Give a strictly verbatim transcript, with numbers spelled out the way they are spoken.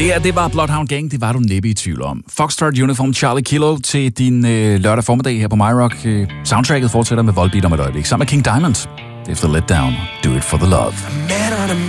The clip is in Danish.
Det her, det var Bloodhound Gang, det var du næppe i tvivl om. Foxtrot Uniform Charlie Kilo til din øh, lørdag formiddag her på MyRock. Øh, soundtracket fortsætter med Volbeat om et øjeblik, sammen med King Diamond. Efter Let Down, Do It For The Love.